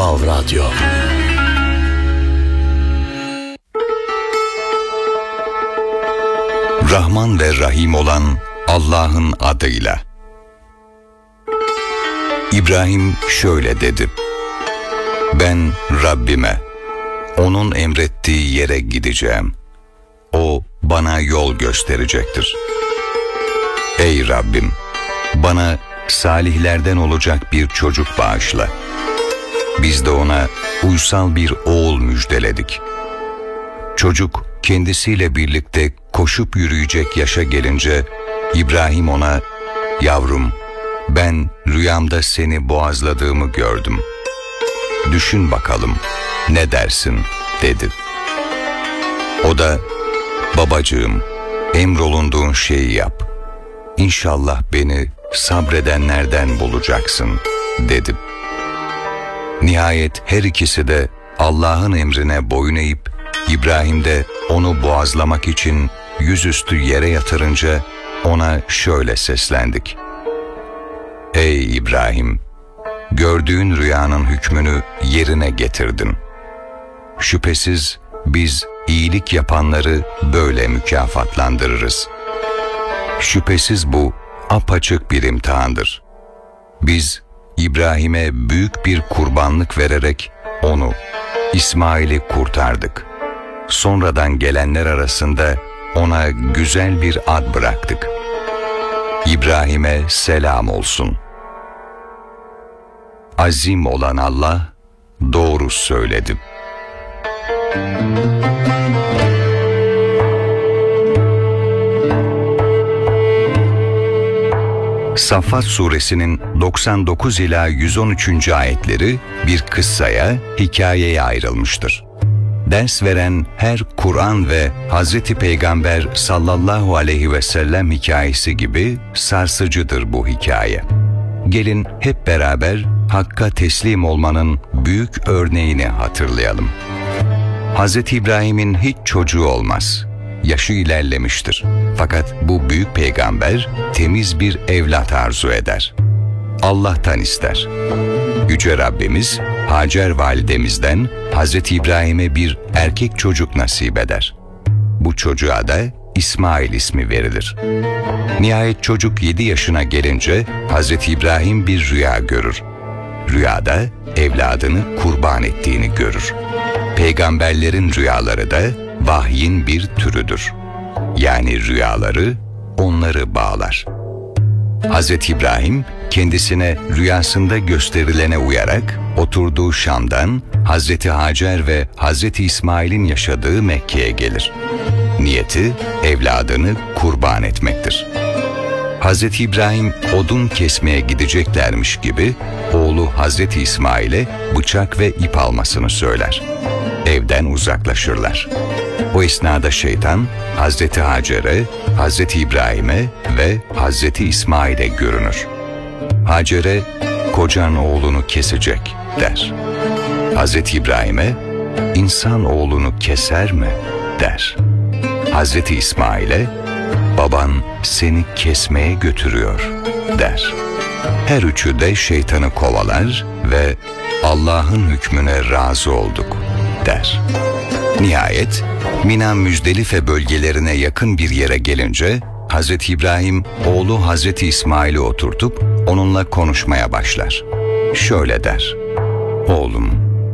Vav Radyo. Rahman ve Rahim olan Allah'ın adıyla. İbrahim şöyle dedi: Ben Rabbime, onun emrettiği yere gideceğim. O bana yol gösterecektir. Ey Rabbim, bana salihlerden olacak bir çocuk bağışla. Biz de ona uysal bir oğul müjdeledik. Çocuk kendisiyle birlikte koşup yürüyecek yaşa gelince İbrahim ona, yavrum, ben rüyamda seni boğazladığımı gördüm. Düşün bakalım, ne dersin, dedi. O da, babacığım, emrolunduğun şeyi yap. İnşallah beni sabredenlerden bulacaksın, dedi. Nihayet her ikisi de Allah'ın emrine boyun eğip, İbrahim de onu boğazlamak için yüzüstü yere yatırınca ona şöyle seslendik: Ey İbrahim! Gördüğün rüyanın hükmünü yerine getirdin. Şüphesiz biz iyilik yapanları böyle mükafatlandırırız. Şüphesiz bu apaçık bir imtihandır. Biz İbrahim'e büyük bir kurbanlık vererek onu, İsmail'i kurtardık. Sonradan gelenler arasında ona güzel bir ad bıraktık. İbrahim'e selam olsun. Azim olan Allah doğru söyledi. Saffat suresinin 99 ila 113. ayetleri bir kıssaya, hikayeye ayrılmıştır. Ders veren her Kur'an ve Hz. Peygamber sallallahu aleyhi ve sellem hikayesi gibi sarsıcıdır bu hikaye. Gelin hep beraber Hakk'a teslim olmanın büyük örneğini hatırlayalım. Hz. İbrahim'in hiç çocuğu olmaz. Yaşı ilerlemiştir. Fakat bu büyük peygamber temiz bir evlat arzu eder. Allah'tan ister. Yüce Rabbimiz Hacer validemizden Hz. İbrahim'e bir erkek çocuk nasip eder. Bu çocuğa da İsmail ismi verilir. Nihayet çocuk 7 yaşına gelince Hz. İbrahim bir rüya görür. Rüyada evladını kurban ettiğini görür. Peygamberlerin rüyaları da vahyin bir türüdür. Yani rüyaları onları bağlar. Hz. İbrahim kendisine rüyasında gösterilene uyarak oturduğu Şam'dan Hz. Hacer ve Hz. İsmail'in yaşadığı Mekke'ye gelir. Niyeti evladını kurban etmektir. Hz. İbrahim odun kesmeye gideceklermiş gibi oğlu Hz. İsmail'e bıçak ve ip almasını söyler. Evden uzaklaşırlar. O esnada şeytan Hz. Hacer'e, Hz. İbrahim'e ve Hz. İsmail'e görünür. Hacer'e, kocan oğlunu kesecek der. Hz. İbrahim'e, insan oğlunu keser mi der. Hz. İsmail'e, baban seni kesmeye götürüyor der. Her üçü de şeytanı kovalar ve Allah'ın hükmüne razı olduk der. Nihayet Mina Müzdelife bölgelerine yakın bir yere gelince Hz. İbrahim oğlu Hz. İsmail'i oturtup onunla konuşmaya başlar. Şöyle der: Oğlum,